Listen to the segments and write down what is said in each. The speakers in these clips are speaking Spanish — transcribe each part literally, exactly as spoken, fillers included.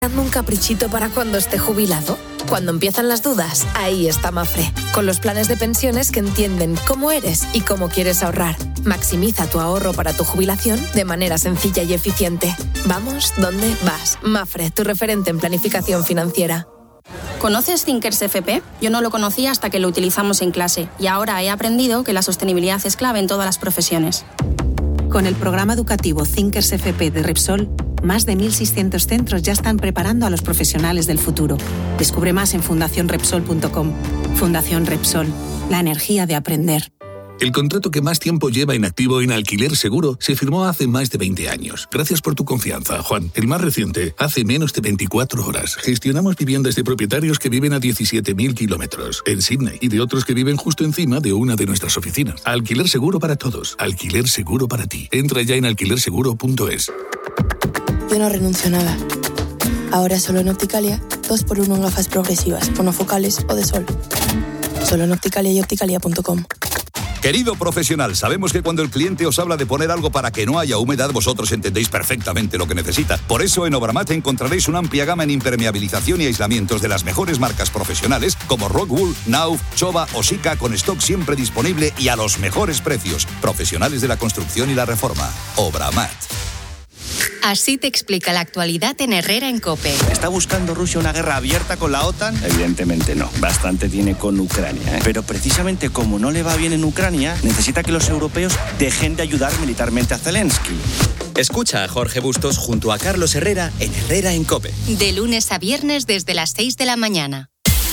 ¿Dando un caprichito para cuando esté jubilado? Cuando empiezan las dudas, ahí está Mafre, con los planes de pensiones que entienden cómo eres y cómo quieres ahorrar. Maximiza tu ahorro para tu jubilación de manera sencilla y eficiente. Vamos, ¿dónde vas? Mafre, tu referente en planificación financiera. ¿Conoces Thinkers F P? Yo no lo conocía hasta que lo utilizamos en clase y ahora he aprendido que la sostenibilidad es clave en todas las profesiones. Con el programa educativo Thinkers F P de Repsol, más de mil seiscientos centros ya están preparando a los profesionales del futuro. Descubre más en fundación repsol punto com. Fundación Repsol, la energía de aprender. El contrato que más tiempo lleva en activo en Alquiler Seguro se firmó hace más de veinte años. Gracias por tu confianza, Juan. El más reciente, hace menos de veinticuatro horas. Gestionamos viviendas de propietarios que viven a diecisiete mil kilómetros en Sydney y de otros que viven justo encima de una de nuestras oficinas. Alquiler Seguro para todos. Alquiler Seguro para ti. Entra ya en alquiler seguro punto es. Yo no renuncio a nada. Ahora solo en Opticalia, dos por uno en gafas progresivas, monofocales o de sol. Solo en Opticalia y opticalia punto com. Querido profesional, sabemos que cuando el cliente os habla de poner algo para que no haya humedad, vosotros entendéis perfectamente lo que necesita. Por eso en Obramat encontraréis una amplia gama en impermeabilización y aislamientos de las mejores marcas profesionales como Rockwool, Nauf, Chova o Sika, con stock siempre disponible y a los mejores precios. Profesionales de la construcción y la reforma. Obramat. Así te explica la actualidad en Herrera en COPE. ¿Está buscando Rusia una guerra abierta con la OTAN? Evidentemente no. Bastante tiene con Ucrania, ¿eh? Pero precisamente como no le va bien en Ucrania, necesita que los europeos dejen de ayudar militarmente a Zelensky. Escucha a Jorge Bustos junto a Carlos Herrera en Herrera en COPE. De lunes a viernes desde las seis de la mañana.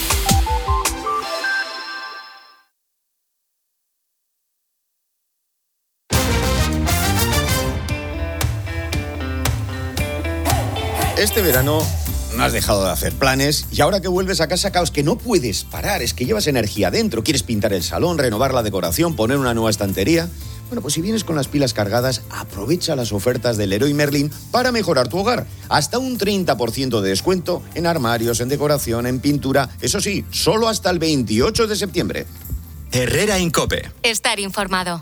Este verano no has dejado de hacer planes y ahora que vuelves a casa, caos, que no puedes parar, es que llevas energía dentro, quieres pintar el salón, renovar la decoración, poner una nueva estantería. Bueno, pues si vienes con las pilas cargadas, aprovecha las ofertas del Leroy Merlin para mejorar tu hogar. Hasta un treinta por ciento de descuento en armarios, en decoración, en pintura. Eso sí, solo hasta el veintiocho de septiembre. Herrera en COPE. Estar informado.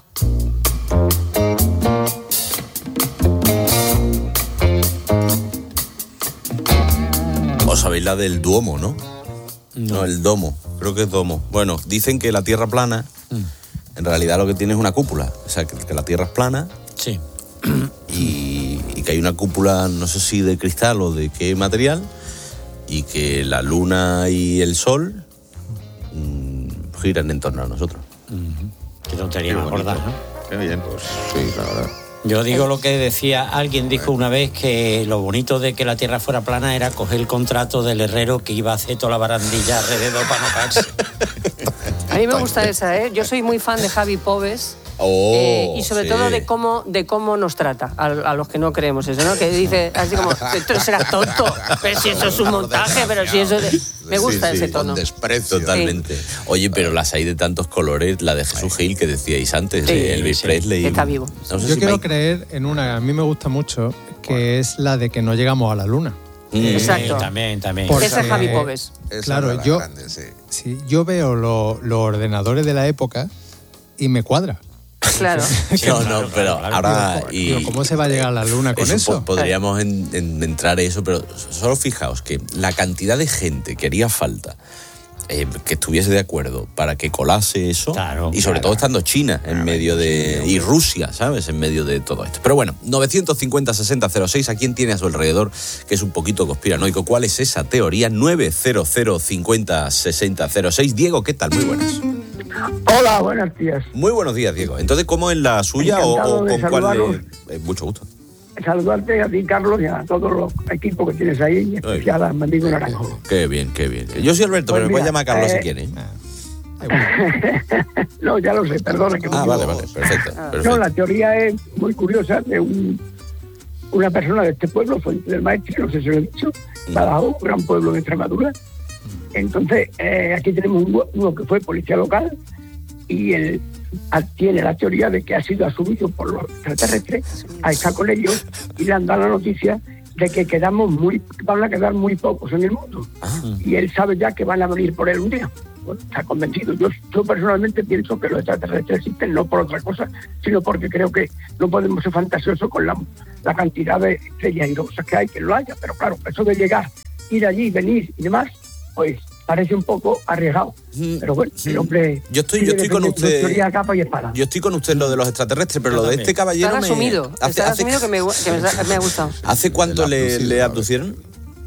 Os sabéis la del Duomo, ¿no? ¿no? No, el Domo, creo que es Domo. Bueno, dicen que la Tierra plana, mm. en realidad lo que tiene es una cúpula. O sea, que, que la Tierra es plana. Sí. Y, y que hay una cúpula, no sé si de cristal o de qué material, y que la Luna y el Sol mmm, giran en torno a nosotros. Mm-hmm. Qué tontería más gorda, ¿no? Qué bien, pues sí, la verdad. Yo digo lo que decía, alguien dijo una vez que lo bonito de que la Tierra fuera plana era coger el contrato del herrero que iba a hacer toda la barandilla alrededor para no caerse. A mí me gusta esa, ¿eh? Yo soy muy fan de Javi Pobes. Oh, eh, y sobre sí. todo de cómo de cómo nos trata a, a los que no creemos eso, ¿no? Que dice así como, tú serás tonto, pero si eso es un montaje, pero si eso... De... Me gusta sí, sí, ese tono. Con desprecio. Totalmente. Sí. Oye, pero las hay de tantos colores, la de Jesús Gil que decíais antes, sí, eh, Elvis sí, Presley. Que está vivo. No sé Yo si quiero me... creer en una, a mí me gusta mucho, que bueno. es la de que no llegamos a la luna. Mm. Exacto. Eh, también, también. Porque, ese es Javi Pobes. Claro, yo, grande, sí. Sí, yo veo los lo ordenadores de la época y me cuadra. Claro. No, no, pero ahora... Y, Digo, ¿cómo se va a llegar a la luna con eso? eso? Podríamos en, en, entrar en eso, pero solo fijaos que la cantidad de gente que haría falta eh, que estuviese de acuerdo para que colase eso, claro, y sobre claro. todo estando China en medio de... y Rusia, ¿sabes? En medio de todo esto. Pero bueno, novecientos cincuenta sesenta cero seis, ¿a quién tiene a su alrededor que es un poquito conspiranoico? ¿Cuál es esa teoría? nueve cero cero cincuenta sesenta cero seis. Diego, ¿qué tal? Muy buenas. Hola, buenos días. Muy buenos días, Diego. Entonces, ¿cómo es la suya o, o con cuál? Eh, mucho gusto. Saludarte a ti, Carlos, y a todos los equipos que tienes ahí, en especial a Mandingo Naranjo. Qué bien, qué bien. Yo soy Alberto, pues pero mira, me puedes llamar Carlos eh, si quieres. No, ya lo sé, perdona. Que ah, no vale, vale, perfecto, perfecto. No, la teoría es muy curiosa de un, una persona de este pueblo, Fuente del Maestre, no sé si lo he dicho, Badajoz, un gran pueblo de Extremadura. Entonces, eh, aquí tenemos un, uno que fue policía local y él tiene la teoría de que ha sido asumido por los extraterrestres a estar con ellos y le han dado la noticia de que quedamos muy, van a quedar muy pocos en el mundo. Ah. Y él sabe ya que van a venir por él un día. bueno, está convencido. Yo, yo personalmente pienso que los extraterrestres existen no por otra cosa, sino porque creo que no podemos ser fantasiosos con la, la cantidad de estrellas airosas que hay, que lo haya. Pero claro, eso de llegar, ir allí, venir y demás, pues parece un poco arriesgado. Pero bueno, el hombre... Yo estoy, yo estoy con usted... Teoría, capa y espada. Yo estoy con usted en lo de los extraterrestres, pero yo lo de este caballero Está me... asumido, hace, está hace, asumido que, me, que me, me ha gustado. ¿Hace cuánto le, le abducieron?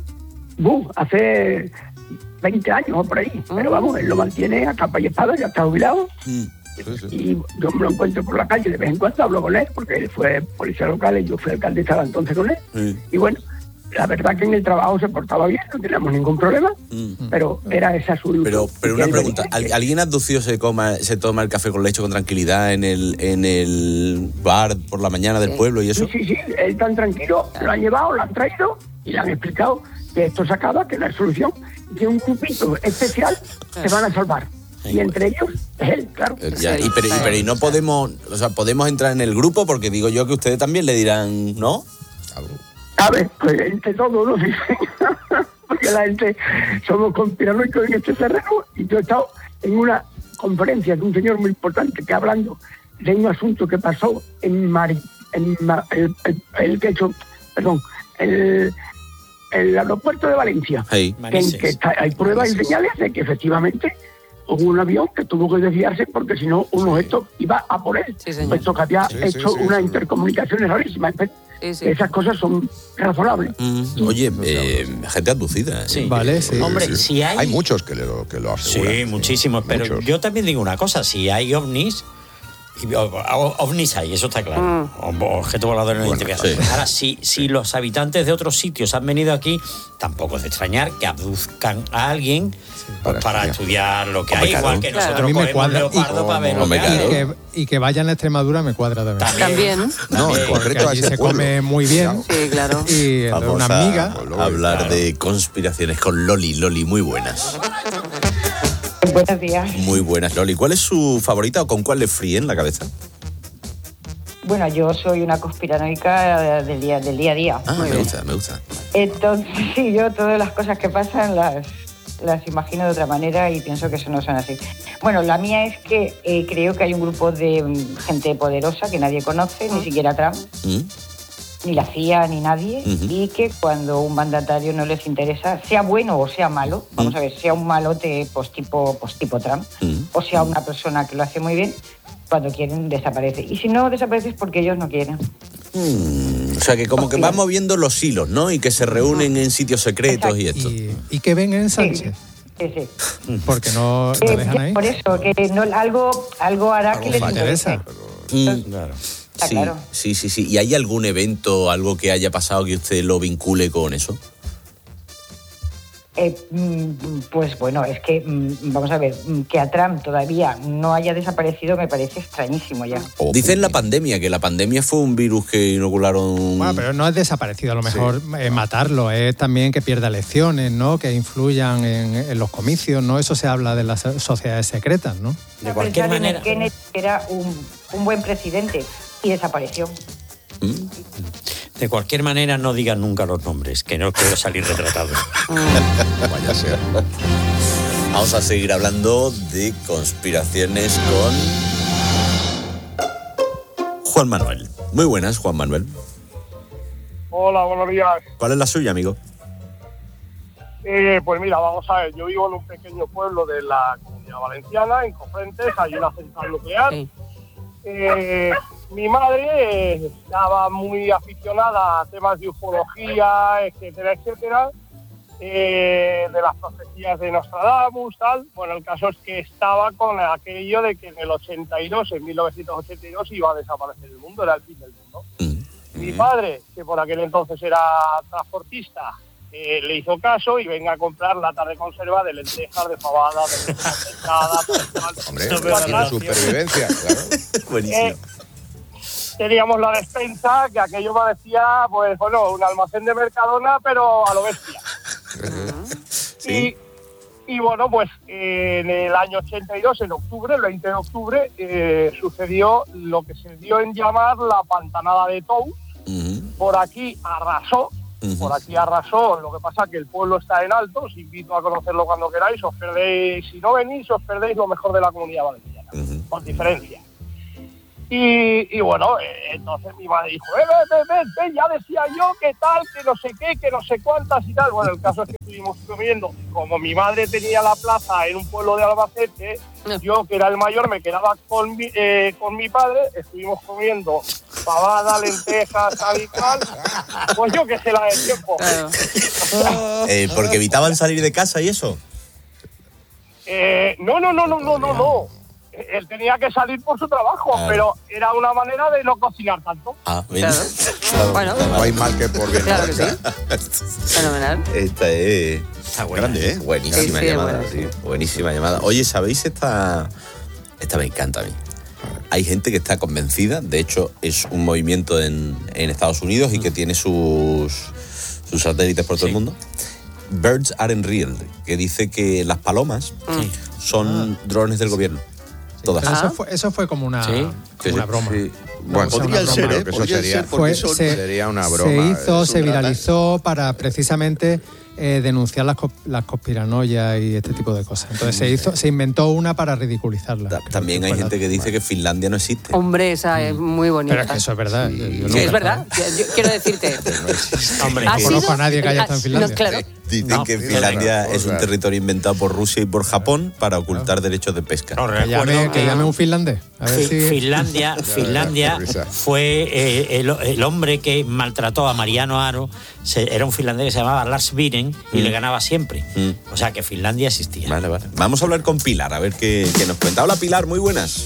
Uh, hace veinte años o por ahí. Mm. Pero vamos, él lo mantiene a capa y espada, ya está jubilado. Mm. Sí, sí. Y yo me lo encuentro por la calle de vez en cuando, hablo con él, porque él fue policía local y yo fui alcalde, estaba entonces con él. Sí. Y bueno, la verdad que en el trabajo se portaba bien, no teníamos ningún problema, mm. pero era esa su... Pero, pero una pregunta, ¿alguien abducido se, coma, se toma el café con leche con tranquilidad en el, en el bar por la mañana del sí. pueblo y eso? Sí, sí, sí, él tan tranquilo, lo han llevado, lo han traído y le han explicado que esto se acaba, que no hay solución, y que un grupito especial se van a salvar. Y bueno. Entre ellos es él, claro. Ya, y, pero, y, pero y no podemos, o sea, podemos entrar en el grupo, porque digo yo que ustedes también le dirán, ¿no? A ver, pues entre todos, ¿no? Porque la gente somos conspiranoicos en este terreno, y yo he estado en una conferencia de un señor muy importante que hablando de un asunto que pasó en Mari, en Mar, el, el, el que hecho, perdón, el el aeropuerto de Valencia, hey, que, en que está, hay pruebas y señales de que efectivamente hubo un avión que tuvo que desviarse porque si no un objeto iba a por él, sí, puesto que había sí, hecho sí, sí, unas sí, intercomunicaciones rarísimas. Sí, sí. Esas cosas son razonables. Mm, oye, eh, gente abducida. Sí. Vale, sí. Hombre, sí. si hay... Hay muchos que lo, que lo aseguran. Sí, muchísimos, pero muchos. Yo también digo una cosa, si hay ovnis... Y, o, o, ovnis hay, eso está claro. Mm. O, objeto volador no identificado. Sí. Ahora, si, si los habitantes de otros sitios han venido aquí, tampoco es de extrañar que abduzcan a alguien sí, para, para estudiar lo que hay, igual que claro. Nosotros cogemos un leopardo para ver lo que hay. Y que, y que vayan a Extremadura me cuadra también. También. también. No, en concreto allí se pueblo. Come muy bien. Sí, claro. Y vamos una amiga. A hablar claro. de conspiraciones con Loli. Loli, muy buenas. Buenos días. Muy buenas, Loli. ¿Cuál es su favorita o con cuál le fríen la cabeza? Bueno, yo soy una conspiranoica del día, del día a día. Ah, me gusta, me gusta. Entonces, sí, yo todas las cosas que pasan las, las imagino de otra manera y pienso que eso no son así. Bueno, la mía es que eh, creo que hay un grupo de gente poderosa que nadie conoce, ni siquiera Trump, ¿Mm? ni la C I A, ni nadie, uh-huh. y que cuando un mandatario no les interesa, sea bueno o sea malo, vamos uh-huh. a ver, sea un malote pues, tipo, pues, tipo Trump, uh-huh. o sea una persona que lo hace muy bien, cuando quieren desaparece. Y si no desaparece es porque ellos no quieren. Hmm, o sea, que como que van moviendo los hilos, ¿no? Y que se reúnen en sitios secretos. Exacto. Y esto. ¿Y, y qué ven en Sánchez? Sí, sí. sí. Porque no eh, lo dejan ahí. Por eso, que no, algo, algo hará ¿Algo que les interese. Mm, claro. Sí, claro. sí, sí, sí. ¿Y hay algún evento, algo que haya pasado que usted lo vincule con eso? Eh, pues bueno, es que, vamos a ver, que a Trump todavía no haya desaparecido me parece extrañísimo ya. Dicen la pandemia, que la pandemia fue un virus que inocularon... Bueno, pero no es desaparecido, a lo mejor sí. eh, matarlo, es también que pierda elecciones, ¿no? Que influyan en, en los comicios, ¿no? Eso se habla de las sociedades secretas, ¿no? De cualquier manera... Kennedy era un, un buen presidente y desapareció. ¿Mm? De cualquier manera, no digan nunca los nombres, que no quiero salir retratado. Vaya sea. Vamos a seguir hablando de conspiraciones con Juan Manuel. Muy buenas, Juan Manuel. Hola, buenos días. ¿Cuál es la suya, amigo? Eh, pues mira, vamos a ver, yo vivo en un pequeño pueblo de la Comunidad Valenciana, en Cofrentes, hay una central nuclear. Sí. Eh, mi madre eh, estaba muy aficionada a temas de ufología, etcétera, etcétera, eh, de las profecías de Nostradamus, tal. Bueno, el caso es que estaba con aquello de que en el ochenta y dos, en mil novecientos ochenta y dos, iba a desaparecer el mundo, era el fin del mundo. Mm. Mi padre, que por aquel entonces era transportista, eh, le hizo caso y venga a comprar latas de conserva de lentejas, de fabada, de pescada, tal. Hombre, de supervivencia, claro. Buenísimo. Eh, teníamos la despensa, que aquello parecía, pues bueno, un almacén de Mercadona, pero a lo bestia. Sí. Y, y bueno, pues eh, en el año ochenta y dos, en octubre, el veinte de octubre, eh, sucedió lo que se dio en llamar la pantanada de Tous. Uh-huh. Por aquí arrasó, uh-huh. por aquí arrasó, lo que pasa que el pueblo está en alto, os invito a conocerlo cuando queráis, os perdéis, si no venís, os perdéis lo mejor de la Comunidad Valenciana, uh-huh. por diferencia. Y, y bueno, eh, entonces mi madre dijo, ven, ven, ven, ven, ya decía yo que tal, que no sé qué, que no sé cuántas y tal. Bueno, el caso es que estuvimos comiendo, como mi madre tenía la plaza en un pueblo de Albacete, yo que era el mayor me quedaba con mi, eh, con mi padre, estuvimos comiendo pavada, lentejas, tal y tal, pues yo que sé la del tiempo. eh, ¿Porque evitaban salir de casa y eso? Eh, no, no, no, no, no, no, no. Él tenía que salir por su trabajo, claro. pero era una manera de no cocinar tanto. Ah, bien. Claro. Claro. Bueno, no hay mal que por bien. Claro que sí. Fenomenal. Esta es Está buena, grande, ¿eh? Buenísima sí, sí, llamada, bueno, sí. Buenísima llamada. Oye, ¿sabéis esta? Esta me encanta a mí. Hay gente que está convencida, de hecho es un movimiento en, en Estados Unidos y que tiene sus, sus satélites por todo sí. el mundo. Birds aren't real, que dice que las palomas sí. son ah. drones del gobierno. Todas. Pero eso, fue, eso fue como una, sí, como una broma. Sí. Bueno, podría ser, ¿eh? Eso sería, fue, eso se, sería una broma. Se hizo, se un viralizó para precisamente eh, denunciar las, las conspiranoias y este tipo de cosas. Entonces se hizo, se inventó una para ridiculizarla. Ta- también hay gente que dice que Finlandia no existe. Hombre, esa es muy bonita. Pero es que eso es verdad. Sí, yo sí es verdad. Yo, yo quiero decirte. Hombre, no conozco a nadie que haya estado en Finlandia. No, claro. Dicen no, que Finlandia es un territorio inventado por Rusia y por Japón para ocultar no. derechos de pesca. No, que, llame, que llame un finlandés. A ver Fi- si... Finlandia, Finlandia fue eh, el, el hombre que maltrató a Mariano Aro. Se, era un finlandés que se llamaba Lars Viren y mm. le ganaba siempre. Mm. O sea que Finlandia existía. Vale, vale. Vamos a hablar con Pilar, a ver qué, qué nos cuenta. Hola Pilar, muy buenas.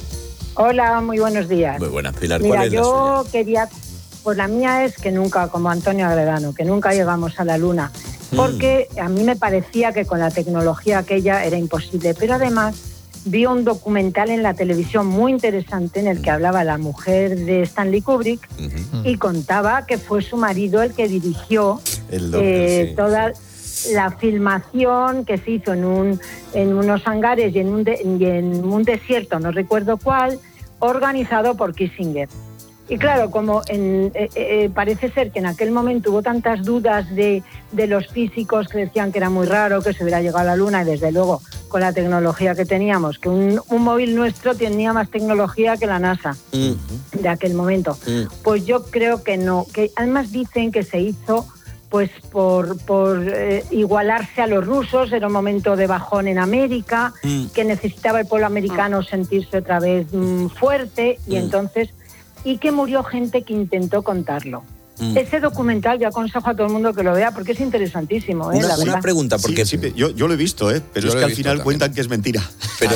Hola, muy buenos días. Muy buenas, Pilar. Mira, ¿cuál es yo la suya? quería... Pues la mía es que nunca, como Antonio Agredano, que nunca llegamos a la Luna. Porque a mí me parecía que con la tecnología aquella era imposible. Pero además vi un documental en la televisión muy interesante en el que hablaba la mujer de Stanley Kubrick uh-huh. y contaba que fue su marido el que dirigió el doble, eh, sí, toda sí. la filmación que se hizo en, un, en unos hangares y en, un de, y en un desierto, no recuerdo cuál, organizado por Kissinger. Y claro, como en, eh, eh, parece ser que en aquel momento hubo tantas dudas de, de los físicos que decían que era muy raro que se hubiera llegado a la Luna, y desde luego con la tecnología que teníamos, que un, un móvil nuestro tenía más tecnología que la NASA mm. de aquel momento, mm. pues yo creo que no, que además dicen que se hizo pues por, por eh, igualarse a los rusos, era un momento de bajón en América, mm. que necesitaba el pueblo americano sentirse otra vez mm, fuerte, y mm. entonces... y que murió gente que intentó contarlo. Mm. Ese documental yo aconsejo a todo el mundo que lo vea porque es interesantísimo, ¿eh? Una, la una pregunta, porque sí, sí, yo, yo lo he visto, ¿eh? Pero yo es que al final también cuentan que es mentira. Pero,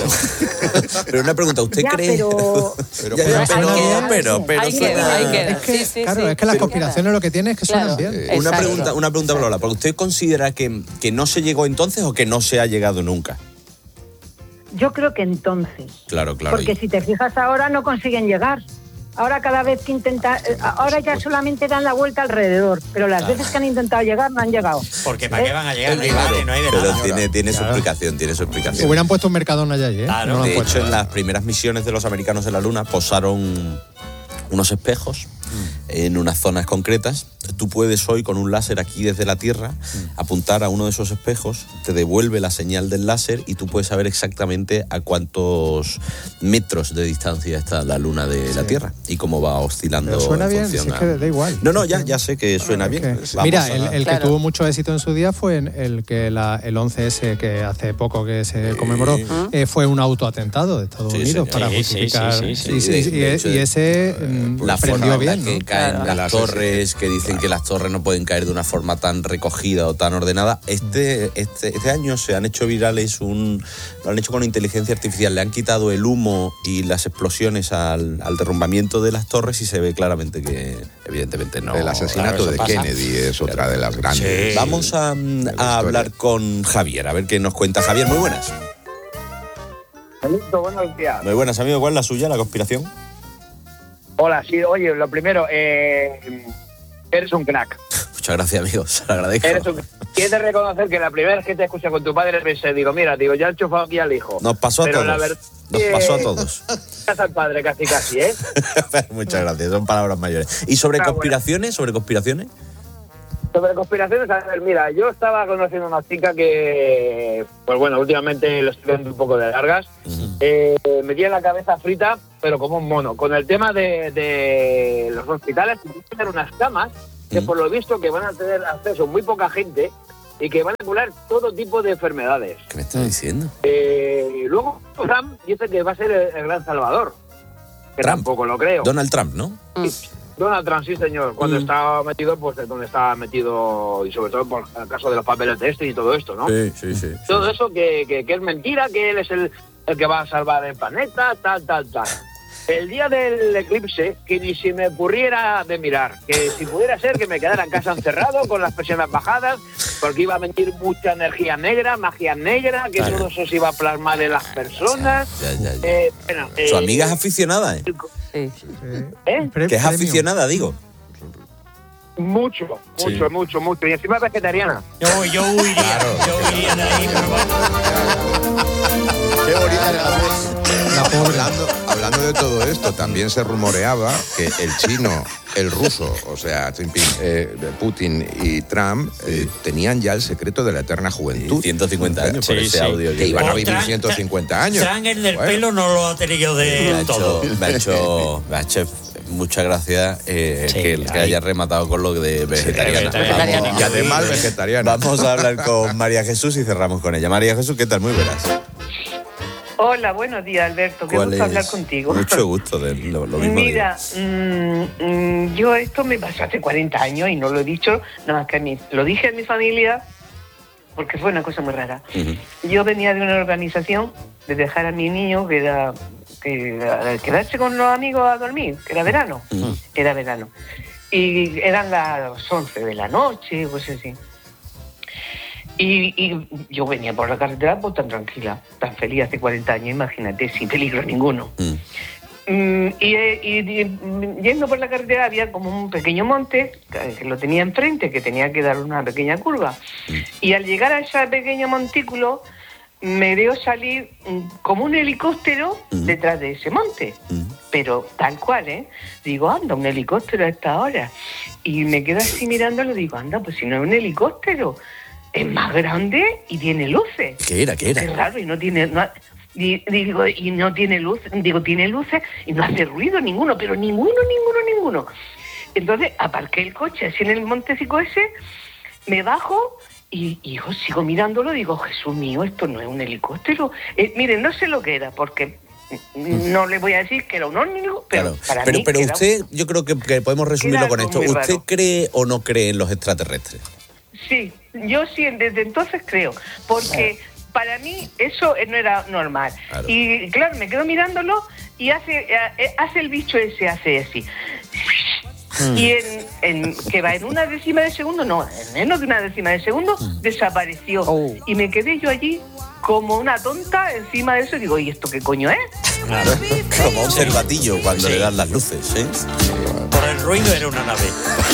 pero una pregunta, ¿usted ya, cree? Pero, pero, ya, ya, pero, que, pero, pero, hay suena... que, hay que, es que, sí, sí, claro, sí, es que las sí, conspiraciones lo que tienen es que claro, suenan bien. Eh, una pregunta, una pregunta, Lola, ¿porque usted considera que, que no se llegó entonces o que no se ha llegado nunca? Yo creo que entonces. Claro, claro. Porque y... si te fijas ahora no consiguen llegar. Ahora cada vez que intentan, ahora ya solamente dan la vuelta alrededor, pero las claro. veces que han intentado llegar no han llegado. Porque ¿para ¿Eh? qué van a llegar? No hay, claro, vale, no hay de pero nada. tiene, tiene claro. su explicación, tiene su explicación. Hubieran puesto un Mercadona allá, ¿eh? Claro, no de puesto, hecho, en las primeras misiones de los americanos en la Luna posaron unos espejos mm. en unas zonas concretas. Tú puedes hoy con un láser aquí desde la Tierra mm. apuntar a uno de esos espejos, te devuelve la señal del láser y tú puedes saber exactamente a cuántos metros de distancia está la Luna de sí. la Tierra y cómo va oscilando. Pero suena en bien, función si es a... que da igual. No, no, ya, ya sé que suena okay. bien. Vamos Mira, el, el claro. que tuvo mucho éxito en su día fue el que la, el once ese que hace poco que se conmemoró, sí. eh, fue un autoatentado de Estados sí, Unidos sí, para sí, justificar. Sí, sí, sí, y, sí, y, sí, y, hecho, y ese mm, la aprendió bien, que ¿no? caen Claro. las torres, que dicen que las torres no pueden caer de una forma tan recogida o tan ordenada. Este, este, este año se han hecho virales, un, lo han hecho con inteligencia artificial, le han quitado el humo y las explosiones al, al derrumbamiento de las torres y se ve claramente que evidentemente no. El asesinato claro, de pasa. Kennedy es otra de las grandes. Sí. Vamos a, a hablar con Javier, a ver qué nos cuenta. Javier, muy buenas. Benito, buenos días. Muy buenas, amigo. ¿Cuál es la suya, la conspiración? Hola, sí, oye, lo primero, eh, eres un crack. Muchas gracias, amigo, se lo agradezco. Eres un... Quiero reconocer que la primera vez que te escuché con tu padre pensé, digo, mira, digo, ya he enchufado aquí al hijo. Nos pasó a Pero todos. La verdad Nos que... pasó a todos. Casa al padre, casi casi, ¿eh? Muchas gracias, son palabras mayores. ¿Y sobre ah, conspiraciones? ¿Sobre conspiraciones? Sobre conspiraciones, a ver, mira, yo estaba conociendo a una chica que, pues bueno, últimamente lo estoy viendo un poco de largas, eh, me tiene la cabeza frita, pero como un mono, con el tema de, de los hospitales, que tienen que tener unas camas que por lo visto que van a tener acceso muy poca gente y que van a curar todo tipo de enfermedades. ¿Qué me estás diciendo? Eh, luego Trump dice que va a ser el, el gran salvador, que Trump. tampoco lo creo. Donald Trump, ¿no? Sí. Donald Trump, sí, señor. Cuando mm. estaba metido, pues es donde estaba metido, y sobre todo por el caso de los papeles de este y todo esto, ¿no? Sí, sí, sí. Todo sí. eso que, que, que es mentira, que él es el, el que va a salvar el planeta, tal, tal, tal. El día del eclipse, que ni si me ocurriera de mirar, que si pudiera ser que me quedara en casa encerrado con las presiones bajadas, porque iba a mentir mucha energía negra, magia negra, que claro. todo eso se iba a plasmar en las personas. Ya, ya, ya. Eh, bueno, Su eh, amiga es aficionada, ¿eh? Sí. ¿Eh? Que es aficionada, digo. Mucho, mucho, sí. mucho, mucho. Y encima es vegetariana. Yo, yo huiría, claro, yo iría de ahí, pero bueno. Qué bonita era la voz. Hablando, hablando de todo esto, también se rumoreaba que el chino, el ruso, o sea, eh, Putin y Trump eh, tenían ya el secreto de la eterna juventud. Sí, ciento cincuenta años por sí, ese sí. audio. Que iban a vivir Trump, ciento cincuenta años. Trump el del bueno. pelo no lo ha tenido de me ha todo. Hecho, me, ha hecho, me ha hecho muchas gracias eh, sí, que, que haya rematado con lo de vegetariana. Sí, vegetariana. Vamos, y además vegetariana. Vamos a hablar con María Jesús y cerramos con ella. María Jesús, ¿qué tal? Muy buenas. Hola, buenos días, Alberto. Qué gusto es? hablar contigo. Mucho gusto, de lo, lo mismo. Mira, mmm, mmm, yo esto me pasó hace cuarenta años y no lo he dicho, nada más que a mí. Lo dije a mi familia porque fue una cosa muy rara. Uh-huh. Yo venía de una organización de dejar a mi niño, que era que era, quedarse con los amigos a dormir, que era verano. Uh-huh. Era verano. Y eran las once de la noche, pues así. Y, y yo venía por la carretera pues tan tranquila, tan feliz hace cuarenta años, imagínate, sin peligro ninguno. Mm. Mm, y, y, y yendo por la carretera había como un pequeño monte que, que lo tenía enfrente, que tenía que dar una pequeña curva. Mm. Y al llegar a ese pequeño montículo me veo salir como un helicóptero mm. detrás de ese monte. Mm. Pero tal cual, ¿eh? Digo, anda, un helicóptero a esta hora. Y me quedo así mirándolo, digo, anda, pues si no es un helicóptero, es más grande y tiene luces. ¿Qué era? ¿Qué era? Es raro y no tiene... No, digo, y no tiene luz, digo, tiene luces y no hace ruido ninguno, pero ninguno, ninguno, ninguno. Entonces aparqué el coche así en el montecico ese, me bajo y, y yo sigo mirándolo, digo, Jesús mío, esto no es un helicóptero. Eh, miren, no sé lo que era, porque no le voy a decir que era un ómnibus, pero claro. para pero, mí... Pero usted, un... yo creo que, que podemos resumirlo con esto. ¿Usted raro. cree o no cree en los extraterrestres? Sí, yo sí, desde entonces creo, porque claro. para mí eso no era normal. Claro. Y claro, me quedo mirándolo y hace hace el bicho ese, hace así. Mm. Y en, en que va en una décima de segundo, no, en menos de una décima de segundo, mm. desapareció. Oh. Y me quedé yo allí como una tonta encima de eso y digo, ¿y esto qué coño es? Claro. Como un cervatillo cuando sí. le dan las luces, ¿eh? Por el ruido era una nave.